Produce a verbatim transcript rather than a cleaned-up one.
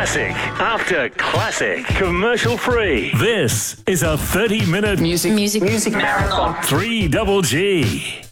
Classic after classic, commercial free. This is a thirty minute Music, music, music marathon. three double G.